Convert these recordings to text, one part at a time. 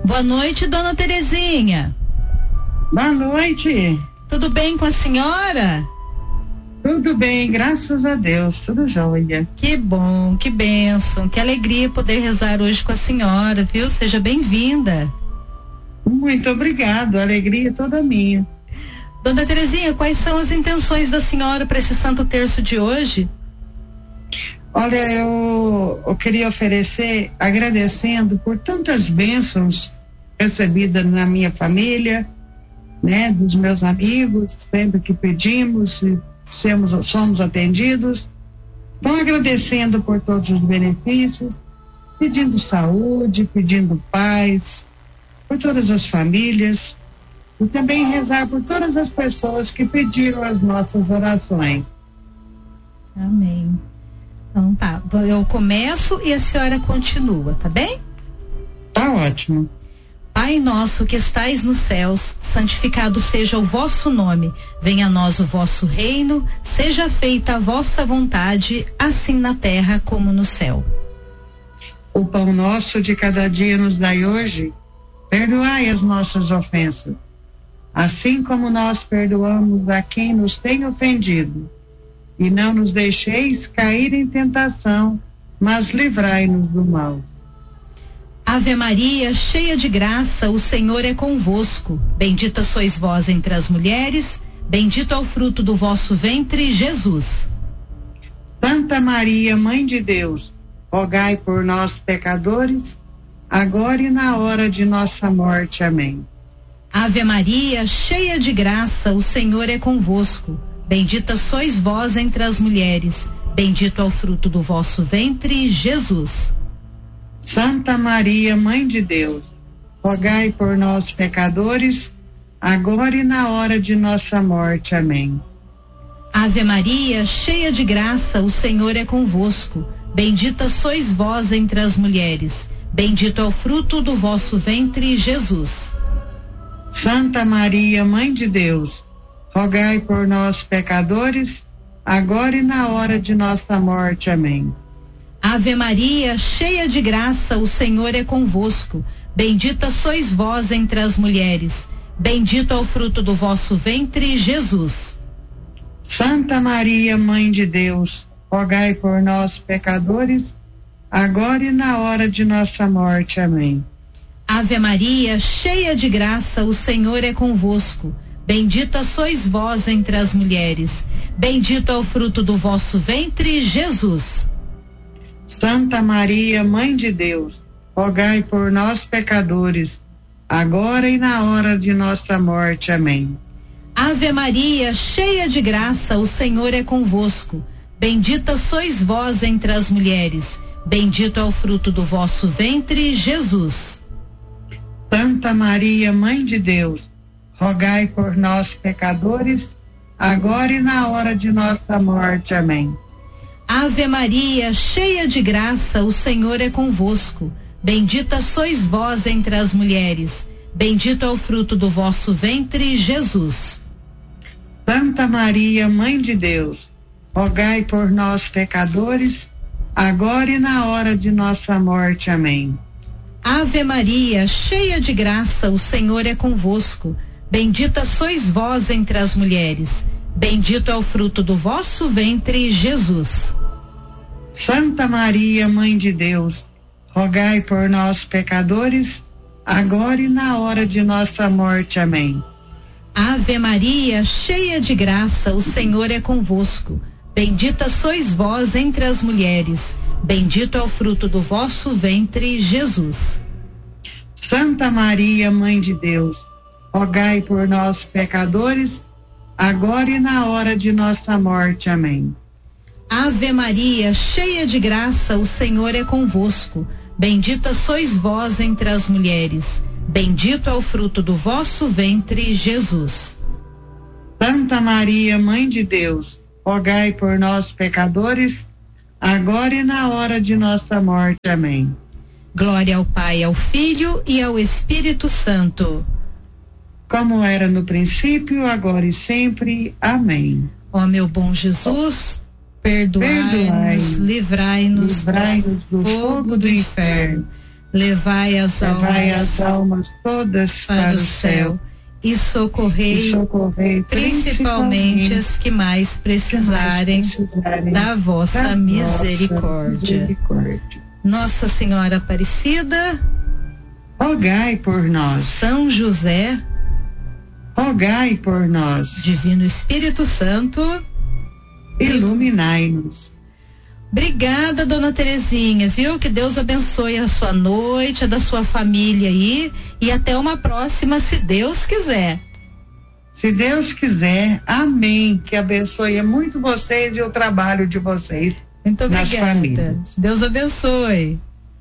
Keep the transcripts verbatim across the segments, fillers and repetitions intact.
Boa noite, dona Terezinha. Boa noite. Tudo bem com a senhora? Tudo bem, graças a Deus, tudo jóia. Que bom, que bênção, que alegria poder rezar hoje com a senhora, viu? Seja bem-vinda. Muito obrigado, a alegria é toda minha. Dona Terezinha, quais são as intenções da senhora para esse Santo Terço de hoje? Olha, eu, eu queria oferecer agradecendo por tantas bênçãos recebidas na minha família, né, dos meus amigos, sempre que pedimos e somos, somos atendidos. Então, agradecendo por todos os benefícios, pedindo saúde, pedindo paz, por todas as famílias, e também rezar por todas as pessoas que pediram as nossas orações. Amém. Então tá, eu começo e a senhora continua, tá bem? Tá ótimo. Pai nosso que estais nos céus, santificado seja o vosso nome, venha a nós o vosso reino, seja feita a vossa vontade, assim na terra como no céu. O pão nosso de cada dia nos dai hoje, perdoai as nossas ofensas, assim como nós perdoamos a quem nos tem ofendido. E não nos deixeis cair em tentação, mas livrai-nos do mal. Ave Maria, cheia de graça, o Senhor é convosco. Bendita sois vós entre as mulheres, bendito é o fruto do vosso ventre, Jesus. Santa Maria, Mãe de Deus, rogai por nós, pecadores, agora e na hora de nossa morte. Amém. Ave Maria, cheia de graça, o Senhor é convosco. Bendita sois vós entre as mulheres, bendito é o fruto do vosso ventre, Jesus. Santa Maria, Mãe de Deus, rogai por nós, pecadores, agora e na hora de nossa morte. Amém. Ave Maria, cheia de graça, o Senhor é convosco. Bendita sois vós entre as mulheres, bendito é o fruto do vosso ventre, Jesus. Santa Maria, Mãe de Deus, rogai por nós, pecadores, agora e na hora de nossa morte. Amém. Ave Maria, cheia de graça, o Senhor é convosco. Bendita sois vós entre as mulheres, bendito é o fruto do vosso ventre, Jesus. Santa Maria, Mãe de Deus, rogai por nós, pecadores, agora e na hora de nossa morte. Amém. Ave Maria, cheia de graça, o Senhor é convosco. Bendita sois vós entre as mulheres, bendito é o fruto do vosso ventre, Jesus. Santa Maria, Mãe de Deus, rogai por nós, pecadores, agora e na hora de nossa morte. Amém. Ave Maria, cheia de graça, o Senhor é convosco. Bendita sois vós entre as mulheres, bendito é o fruto do vosso ventre, Jesus. Santa Maria, Mãe de Deus, rogai por nós, pecadores, agora e na hora de nossa morte. Amém. Ave Maria, cheia de graça, o Senhor é convosco. Bendita sois vós entre as mulheres, bendito é o fruto do vosso ventre, Jesus. Santa Maria, Mãe de Deus, rogai por nós, pecadores, agora e na hora de nossa morte. Amém. Ave Maria, cheia de graça, o Senhor é convosco. Bendita sois vós entre as mulheres, bendito é o fruto do vosso ventre, Jesus. Santa Maria, Mãe de Deus, rogai por nós, pecadores, agora e na hora de nossa morte. Amém. Ave Maria, cheia de graça, o Senhor é convosco. Bendita sois vós entre as mulheres, bendito é o fruto do vosso ventre, Jesus. Santa Maria, Mãe de Deus, rogai por nós, pecadores, agora e na hora de nossa morte. Amém. Ave Maria, cheia de graça, o Senhor é convosco. Bendita sois vós entre as mulheres, bendito é o fruto do vosso ventre, Jesus. Santa Maria, Mãe de Deus, rogai por nós, pecadores, agora e na hora de nossa morte. Amém. Glória ao Pai, ao Filho e ao Espírito Santo. Como era no princípio, agora e sempre. Amém. Ó meu bom Jesus, perdoai-nos, Perdoai, livrai-nos livrai-nos do fogo do inferno, Levai as Levai almas, as almas todas para, para o céu, e socorrei, e socorrei principalmente as que mais precisarem, que mais precisarem da vossa da misericórdia. misericórdia. Nossa Senhora Aparecida, rogai por nós. São José, rogai por nós. Divino Espírito Santo, iluminai-nos. Obrigada, dona Terezinha, viu? Que Deus abençoe a sua noite, a da sua família aí, e até uma próxima, se Deus quiser. Se Deus quiser, amém. Que abençoe muito vocês e o trabalho de vocês. Muito obrigada. Nas famílias. Deus abençoe.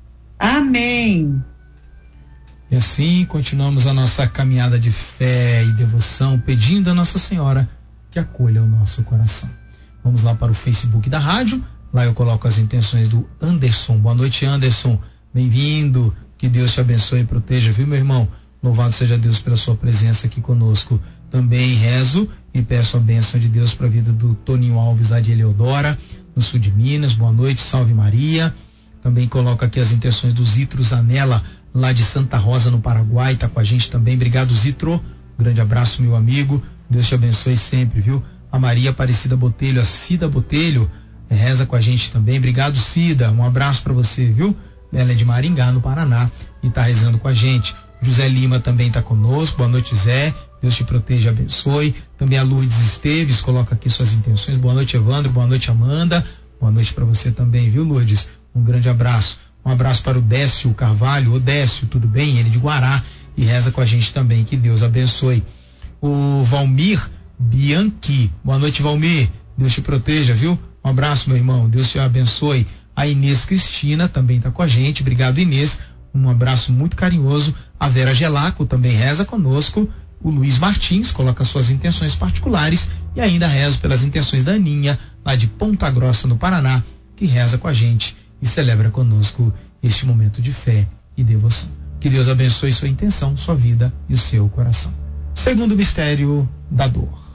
Amém. E assim continuamos a nossa caminhada de fé e devoção, pedindo a Nossa Senhora que acolha o nosso coração. Vamos lá para o Facebook da rádio. Lá eu coloco as intenções do Anderson. Boa noite, Anderson. Bem-vindo. Que Deus te abençoe e proteja, viu, meu irmão? Louvado seja Deus pela sua presença aqui conosco. Também rezo e peço a bênção de Deus para a vida do Toninho Alves, lá de Eleodora, no sul de Minas. Boa noite, salve Maria. Também coloco aqui as intenções do Zitro Zanella, lá de Santa Rosa, no Paraguai. Tá com a gente também. Obrigado, Zitro. Um grande abraço, meu amigo. Deus te abençoe sempre, viu? A Maria Aparecida Botelho, a Cida Botelho, reza com a gente também. Obrigado, Cida. Um abraço para você, viu? Ela é de Maringá, no Paraná, e tá rezando com a gente. José Lima também tá conosco. Boa noite, Zé. Deus te proteja e abençoe. Também a Lourdes Esteves coloca aqui suas intenções. Boa noite, Evandro. Boa noite, Amanda. Boa noite para você também, viu, Lourdes? Um grande abraço. Um abraço para o Décio Carvalho. Ô Décio, tudo bem? Ele de Guará, e reza com a gente também. Que Deus abençoe. O Valmir Bianchi. Boa noite, Valmir. Deus te proteja, viu? Um abraço, meu irmão. Deus te abençoe. A Inês Cristina também está com a gente. Obrigado, Inês. Um abraço muito carinhoso. A Vera Gelaco também reza conosco. O Luiz Martins coloca suas intenções particulares. E ainda rezo pelas intenções da Aninha, lá de Ponta Grossa, no Paraná, que reza com a gente e celebra conosco este momento de fé e devoção. Que Deus abençoe sua intenção, sua vida e o seu coração. Segundo mistério da dor.